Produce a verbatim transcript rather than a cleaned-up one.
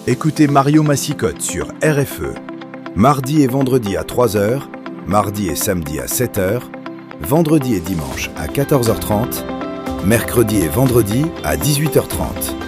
Écoutez Mario Massicotte sur R F E. Mardi et vendredi à trois heures, mardi et samedi à sept heures, vendredi et dimanche à quatorze heures trente, mercredi et vendredi à dix-huit heures trente.